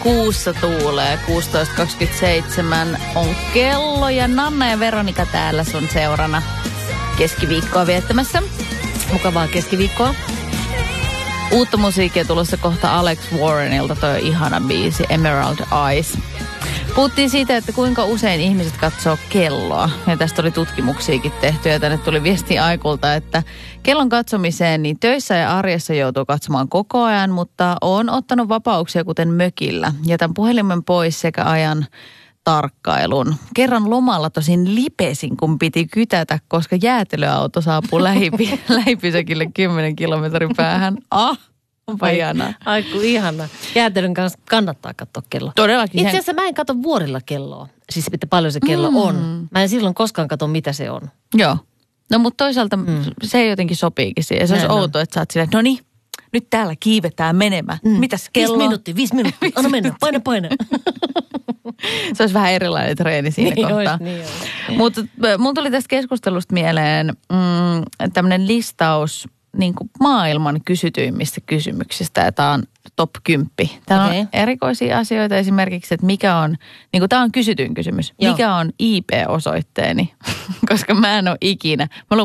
kuussa tuulee. 16.27 on kello ja Nanna ja Veronika täällä sun seurana keskiviikkoa viettämässä. Mukavaa keskiviikkoa. Uutta musiikkia tulossa kohta Alex Warrenilta, toi ihana biisi Emerald Eyes. Puhuttiin siitä, että kuinka usein ihmiset katsoo kelloa. Ja tästä oli tutkimuksiakin tehty ja tänne tuli viesti Aikulta, että kellon katsomiseen niin töissä ja arjessa joutuu katsomaan koko ajan, mutta on ottanut vapauksia kuten mökillä. Jätän puhelimen pois sekä ajan tarkkailun. Kerran lomalla tosin lipesin, kun piti kytätä, koska jäätelöauto saapuu lähipysäkille 10 kilometrin päähän. Onpa ihanaa. Ai kun ihana. Jäätelön kanssa kannattaa katsoa kelloa. Todellakin. Itse asiassa mä en katso vuorilla kelloa. Siis että paljon se kello on. Mä en silloin koskaan katso, mitä se on. Joo. No mutta toisaalta se jotenkin sopiikin siihen. Se olisi outo, että sä oot silleen, no niin, nyt täällä kiivetään menemään. Mitäs kello? 5 minuuttia. Anna mennä, paina. Se olisi vähän erilainen treeni siinä kohtaa. Niin olisi. Mutta mun tuli tästä keskustelusta mieleen tämmöinen listaus niin kuin maailman kysytyimmistä kysymyksistä, ja tämä on top 10. Täällä on erikoisia asioita, esimerkiksi, että mikä on, niin kuin tämä on kysytyin kysymys, mikä on IP-osoitteeni, koska mä en ole ikinä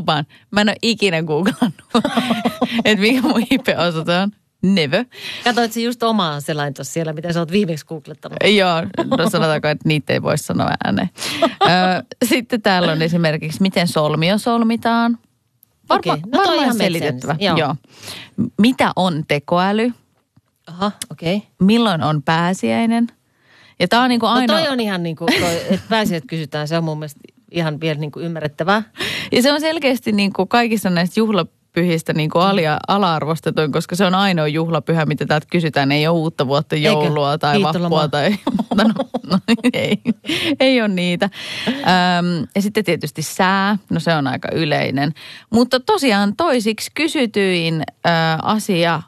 googlannut, että mikä mun IP-osoite on. Never. Katoit just omaa selaintossa siellä, mitä sä oot viimeksi googlettanut. Joo, no sanotaanko, että niitä ei voi sanoa ääneen. Sitten täällä on esimerkiksi, miten solmio solmitaan. Okei, no toi ihan selitettävä. Joo. Mitä on tekoäly? Aha, okei. Milloin on pääsiäinen? Ja tää on niinku ainoa... No toi on ihan niinku, että pääsiäiset kysytään, se on mun mielestä ihan vielä niinku ymmärrettävää. Ja se on selkeästi niinku kaikissa näistä juhlapyhistä niinku ala-arvostetuin, koska se on ainoa juhlapyhä, mitä täältä kysytään. Ei ole uutta vuotta, joulua tai vappua tai... No, ei ole niitä. Ja sitten tietysti sää, no se on aika yleinen. Mutta tosiaan toisiksi kysytyin asia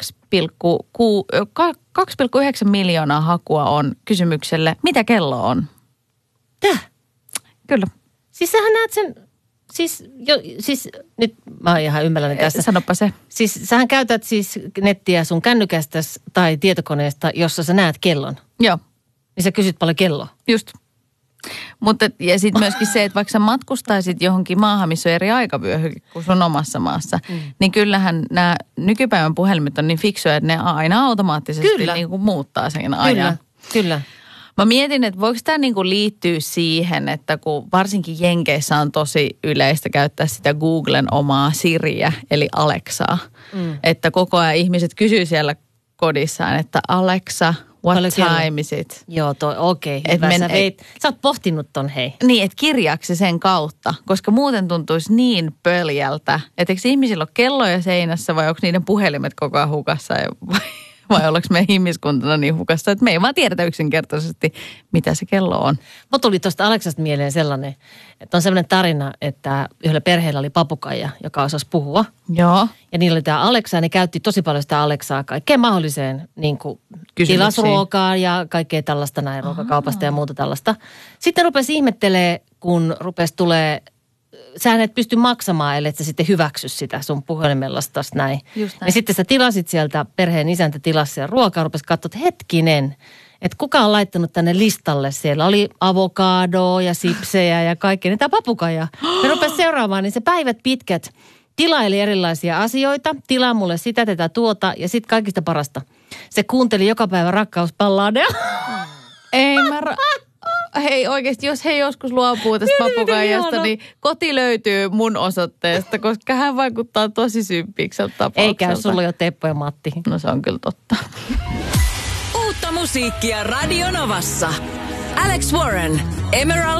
2,9 miljoonaa hakua on kysymykselle, mitä kello on? Täh? Kyllä. Siis sähän näet sen... Siis nyt mä oon ihan ymmärräni tässä. Sanoppa se. Siis sähän käytät siis nettiä sun kännykästäsi tai tietokoneesta, jossa sä näet kellon. Joo. Niin sä kysyt paljon kelloa. Just. Mutta ja sitten myöskin se, että vaikka sä matkustaisit johonkin maahan, missä on eri aikavyöhyke kuin sun omassa maassa, niin kyllähän nämä nykypäivän puhelimet on niin fiksuja, että ne aina automaattisesti niin kuin muuttaa sen ajan. Kyllä. Mä mietin, että voiko tämä niinku liittyä siihen, että kun varsinkin Jenkeissä on tosi yleistä käyttää sitä Googlen omaa Siriä, eli Alexaa. Että koko ajan ihmiset kysyy siellä kodissaan, että Alexa, what time is it? Joo, okei. Sä oot pohtinut ton, hei. Niin, että kirjaaksi sen kautta, koska muuten tuntuisi niin pöljältä. Että eikö ihmisillä ole kelloja seinässä vai onko niiden puhelimet koko ajan hukassa vai ollaanko me ihmiskuntana niin hukassa, että me ei vaan tiedetä yksinkertaisesti, mitä se kello on. Mä tuli tuosta Alexasta mieleen sellainen, että on sellainen tarina, että yhdellä perheellä oli papukaija, joka osasi puhua. Joo. Ja niillä oli tämä Alexa, ja ne käytti tosi paljon sitä Alexaa kaikkeen mahdolliseen, niin kuin tilasruokaan ja kaikkea tällaista näin ruokakaupasta ja muuta tällaista. Sitten rupesi ihmettelee, kun rupesi tulee... Sähän et pysty maksamaan, ellei sä sitten hyväksy sitä sun puhelimellasi näin. Ja sitten sä tilasit sieltä, perheen isäntä tilasi siellä ruokaa, rupesi katsoa, että hetkinen, että kuka on laittanut tänne listalle. Siellä oli avokadoa ja sipsejä ja kaikkea. Tämä papukaija. Me rupesi seuraamaan, niin se päivät pitkät tilaili erilaisia asioita. Tilaa mulle sitä, tätä, tuota ja sitten kaikista parasta. Se kuunteli joka päivä rakkausballadeja. Hei oikeasti, jos he joskus luopuu tästä papukaijasta, niin koti löytyy mun osoitteesta, koska hän vaikuttaa tosi sympikseltä tapaukselta. Ei käy, sulla jo Teppo ja Matti. No se on kyllä totta. Uutta musiikkia Radio Novassa. Alex Warren, Emerald